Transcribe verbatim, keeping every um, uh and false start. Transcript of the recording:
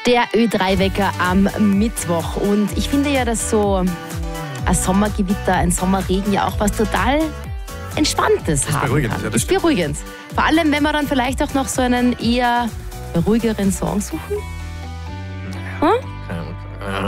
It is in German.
Der Ö drei Wecker am Mittwoch. Und ich finde ja, dass so ein Sommergewitter, ein Sommerregen ja auch was total Entspanntes haben beruhigend, kann. ja, das ist beruhigend. Vor allem, wenn wir dann vielleicht auch noch so einen eher ruhigeren Song suchen.